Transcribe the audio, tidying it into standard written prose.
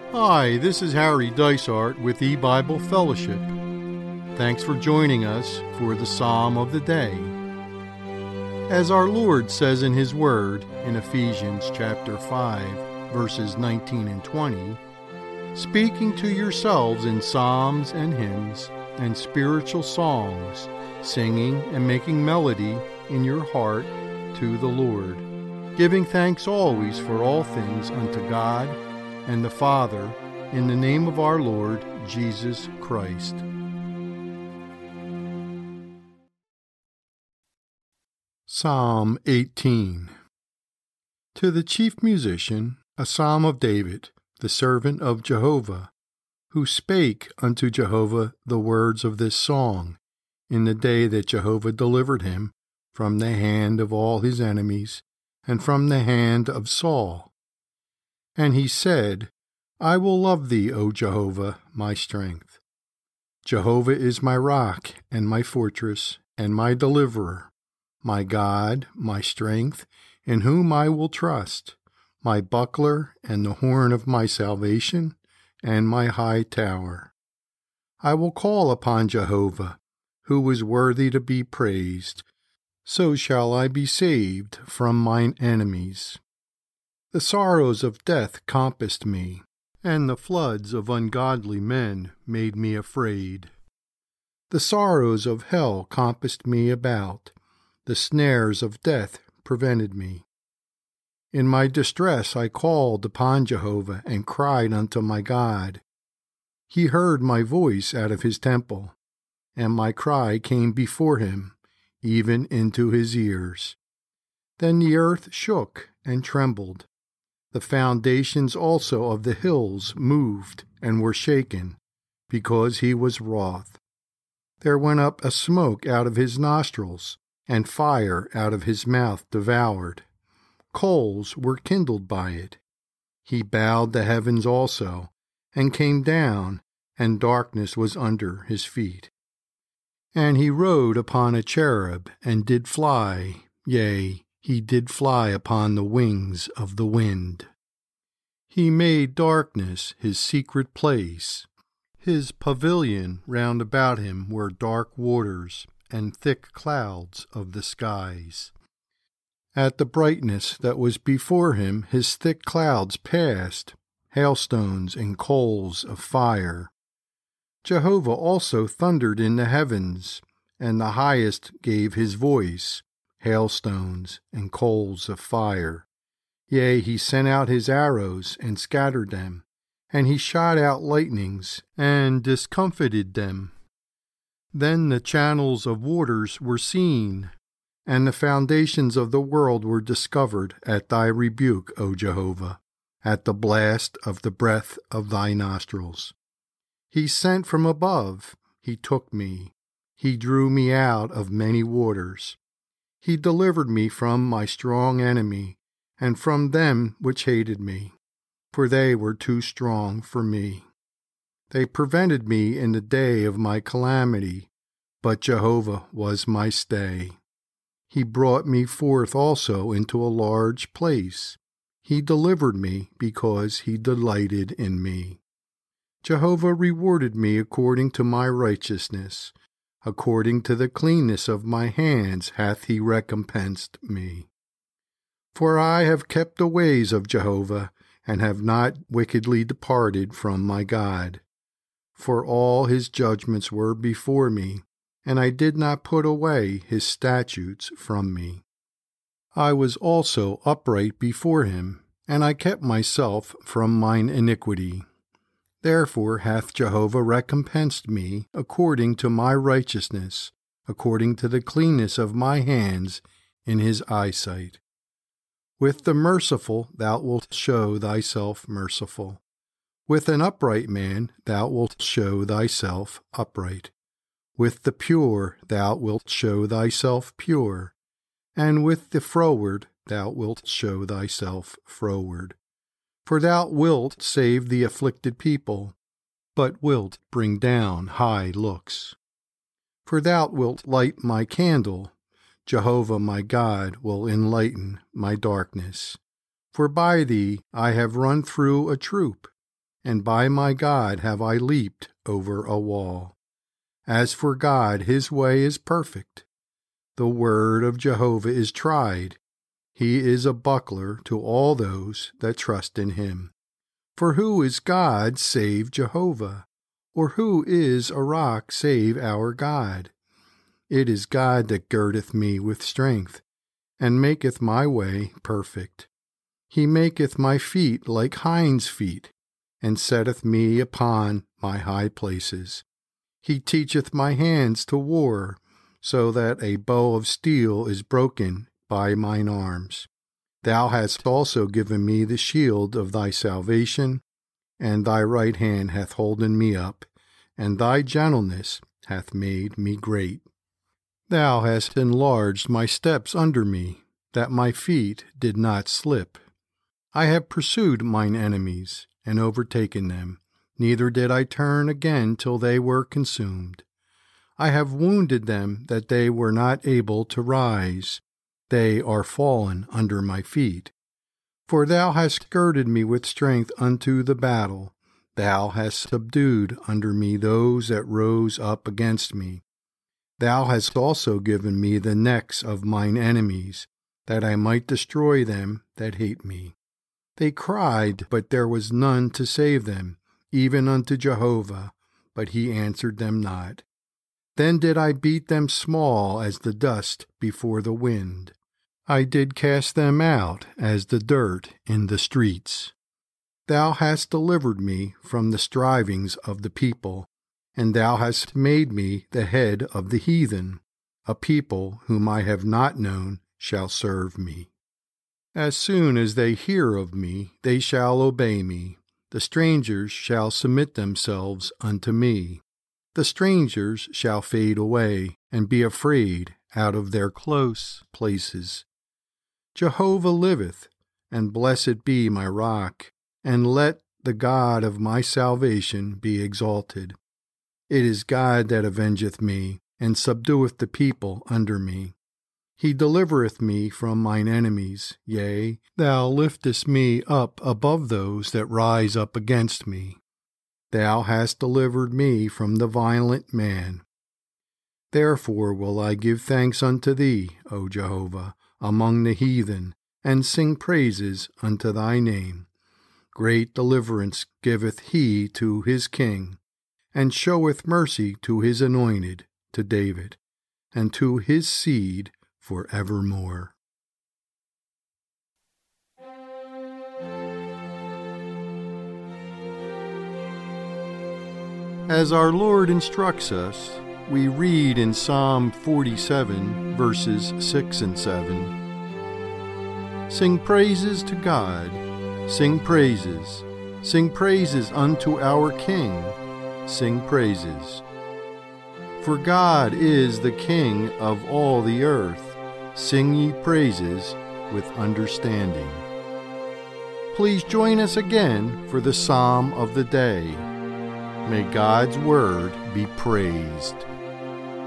Hi, this is Harry Dysart with eBible Fellowship. Thanks for joining us for the Psalm of the Day. As our Lord says in His Word in Ephesians chapter 5, verses 19 and 20, speaking to yourselves in psalms and hymns and spiritual songs, singing and making melody in your heart to the Lord, giving thanks always for all things unto God and the Father, in the name of our Lord Jesus Christ. Psalm 18. To the chief musician, a psalm of David, the servant of Jehovah, who spake unto Jehovah the words of this song, in the day that Jehovah delivered him from the hand of all his enemies, and from the hand of Saul. And he said, I will love thee, O Jehovah, my strength. Jehovah is my rock, and my fortress, and my deliverer, my God, my strength, in whom I will trust, my buckler, and the horn of my salvation, and my high tower. I will call upon Jehovah, who is worthy to be praised. So shall I be saved from mine enemies. The sorrows of death compassed me, and the floods of ungodly men made me afraid. The sorrows of hell compassed me about, the snares of death prevented me. In my distress I called upon Jehovah and cried unto my God. He heard my voice out of his temple, and my cry came before him, even into his ears. Then the earth shook and trembled. The foundations also of the hills moved and were shaken, because he was wroth. There went up a smoke out of his nostrils, and fire out of his mouth devoured. Coals were kindled by it. He bowed the heavens also, and came down, and darkness was under his feet. And he rode upon a cherub, and did fly, yea, he did fly upon the wings of the wind. He made darkness his secret place. His pavilion round about him were dark waters, and thick clouds of the skies. At the brightness that was before him his thick clouds passed, hailstones and coals of fire. Jehovah also thundered in the heavens, and the highest gave his voice, hailstones and coals of fire. Yea, he sent out his arrows and scattered them, and he shot out lightnings and discomfited them. Then the channels of waters were seen, and the foundations of the world were discovered at thy rebuke, O Jehovah, at the blast of the breath of thy nostrils. He sent from above, he took me, he drew me out of many waters. He delivered me from my strong enemy, and from them which hated me, for they were too strong for me. They prevented me in the day of my calamity, but Jehovah was my stay. He brought me forth also into a large place. He delivered me because he delighted in me. Jehovah rewarded me according to my righteousness. According to the cleanness of my hands hath he recompensed me. For I have kept the ways of Jehovah, and have not wickedly departed from my God. For all his judgments were before me, and I did not put away his statutes from me. I was also upright before him, and I kept myself from mine iniquity. Therefore hath Jehovah recompensed me according to my righteousness, according to the cleanness of my hands in his eyesight. With the merciful thou wilt show thyself merciful. With an upright man thou wilt show thyself upright. With the pure thou wilt show thyself pure. And with the froward thou wilt show thyself froward. For thou wilt save the afflicted people, but wilt bring down high looks. For thou wilt light my candle, Jehovah my God will enlighten my darkness. For by thee I have run through a troop. and by my God have I leaped over a wall. As for God, his way is perfect. The word of Jehovah is tried. He is a buckler to all those that trust in him. For who is God save Jehovah? Or who is a rock save our God? It is God that girdeth me with strength, and maketh my way perfect. He maketh my feet like hinds' feet, and setteth me upon my high places. He teacheth my hands to war, so that a bow of steel is broken by mine arms. Thou hast also given me the shield of thy salvation, and thy right hand hath holden me up, and thy gentleness hath made me great. Thou hast enlarged my steps under me, that my feet did not slip. I have pursued mine enemies, and overtaken them, neither did I turn again till they were consumed. I have wounded them that they were not able to rise. They are fallen under my feet. For thou hast girded me with strength unto the battle. Thou hast subdued under me those that rose up against me. Thou hast also given me the necks of mine enemies, that I might destroy them that hate me. They cried, but there was none to save them, even unto Jehovah, but he answered them not. Then did I beat them small as the dust before the wind. I did cast them out as the dirt in the streets. Thou hast delivered me from the strivings of the people, and thou hast made me the head of the heathen. A people whom I have not known shall serve me. As soon as they hear of me, they shall obey me. The strangers shall submit themselves unto me. The strangers shall fade away, and be afraid out of their close places. Jehovah liveth, and blessed be my rock, and let the God of my salvation be exalted. It is God that avengeth me, and subdueth the people under me. He delivereth me from mine enemies, yea, thou liftest me up above those that rise up against me. Thou hast delivered me from the violent man. Therefore will I give thanks unto thee, O Jehovah, among the heathen, and sing praises unto thy name. Great deliverance giveth he to his king, and showeth mercy to his anointed, to David, and to his seed forevermore. As our Lord instructs us, we read in Psalm 47, verses 6 and 7, Sing praises to God, sing praises unto our King, sing praises. For God is the King of all the earth, sing ye praises with understanding. Please join us again for the Psalm of the Day. May God's word be praised.